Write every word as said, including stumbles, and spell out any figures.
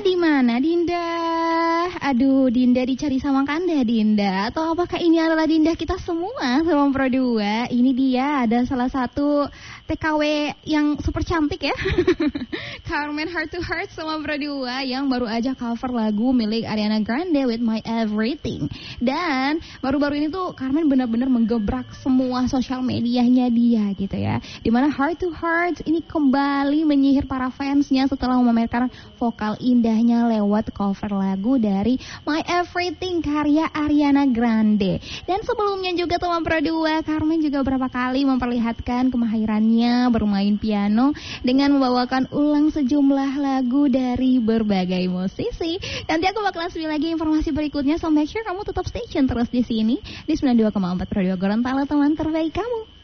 di mana, Dinda? Aduh, Dinda dicari sama Kanda, Dinda. Atau apakah ini adalah Dinda kita semua, Ruang Pro dua? Ini dia, ada salah satu T K W yang super cantik ya. Carmen Heart to Heart sama Pro dua yang baru aja cover lagu milik Ariana Grande with My Everything. Dan baru-baru ini tuh Carmen benar-benar menggebrak semua sosial medianya dia gitu ya. Dimana Heart to Heart ini kembali menyihir para fansnya setelah memamerkan vokal indahnya lewat cover lagu dari My Everything karya Ariana Grande. Dan sebelumnya juga teman Pro dua, Carmen juga beberapa kali memperlihatkan kemahirannya bermain piano dengan membawakan ulang sejumlah lagu dari berbagai musisi. Nanti aku bakalan spill lagi informasi berikutnya, so make sure kamu tetap stay tune terus di sini di sembilan puluh dua koma empat Pro dua Gorontalo, teman terbaik kamu.